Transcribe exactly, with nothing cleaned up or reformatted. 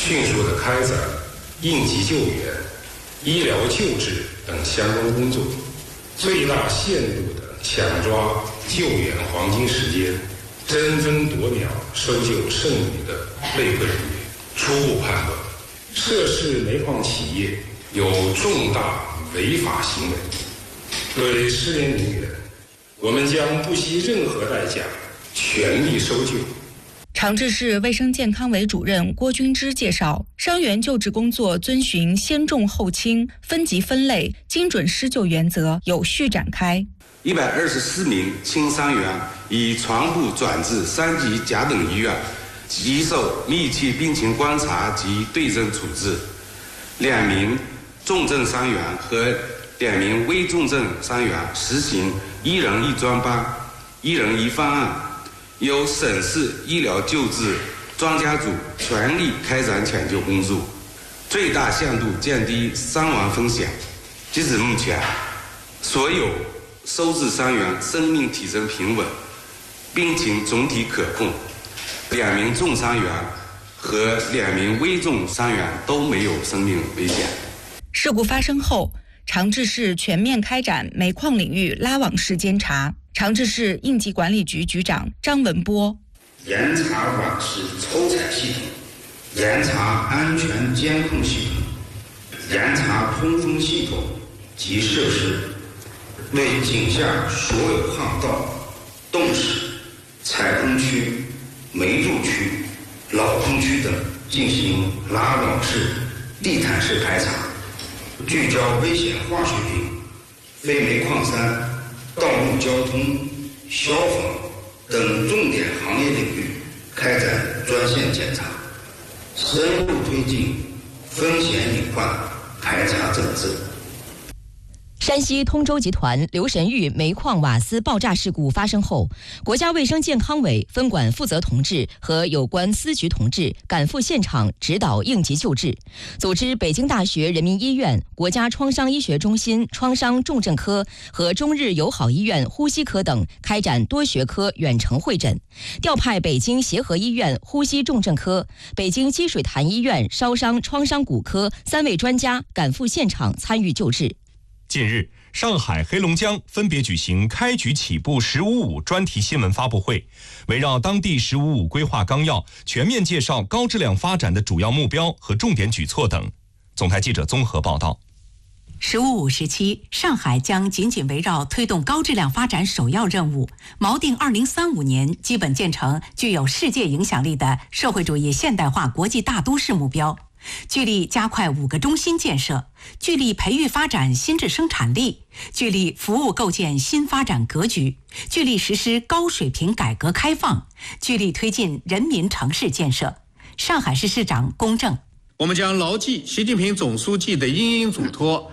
迅速地开展应急救援、医疗救治等相关工作，最大限度地抢抓救援黄金时间，争分夺秒搜救剩余的被困人员。初步判断，涉事煤矿企业有重大违法行为。对失联人员，我们将不惜任何代价全力搜救。 长治市卫生健康委主任郭军之介绍，伤员救治工作遵循先重后轻、分级分类、精准施救原则，有序展开。 一百二十四名轻伤员已全部转至三级甲等医院，接受密切病情观察及对症处置。两名重症伤员和两名危重症伤员实行一人一专班、一人一方案，由省市医疗救治专家组全力开展抢救工作，最大限度降低伤亡风险。截至目前，所有收治伤员生命体征平稳，病情总体可控，两名重伤员和两名危重伤员都没有生命危险。 事故发生后，长治市全面开展煤矿领域拉网式监察。长治市应急管理局局长张文波： 严查网式抽采系统，严查安全监控系统，严查通风系统及设施，对井下所有巷道、洞室、采空区、煤贮区、老空区等进行拉网式、地毯式排查，聚焦危险化学品、非煤矿山、道路交通、消防等重点行业领域开展专项检查，深入推进风险隐患排查整治。 山西通州集团刘神峪煤矿瓦斯爆炸事故发生后，国家卫生健康委分管负责同志和有关司局同志赶赴现场指导应急救治，组织北京大学人民医院、国家创伤医学中心创伤重症科和中日友好医院呼吸科等开展多学科远程会诊，调派北京协和医院呼吸重症科、北京积水潭医院烧伤创伤骨科三位专家赶赴现场参与救治。 近日，上海、黑龙江分别举行开局起步“十五五”专题新闻发布会，围绕当地“十五五”规划纲要，全面介绍高质量发展的主要目标和重点举措等。总台记者综合报道。 十五五时期，上海将紧紧围绕推动高质量发展首要任务，锚定二零三五年基本建成具有世界影响力的社会主义现代化国际大都市目标。聚力加快五个中心建设，聚力培育发展新质生产力，聚力服务构建新发展格局，聚力实施高水平改革开放，聚力推进人民城市建设。上海市市长龚正： 我们将牢记习近平总书记的殷殷嘱托，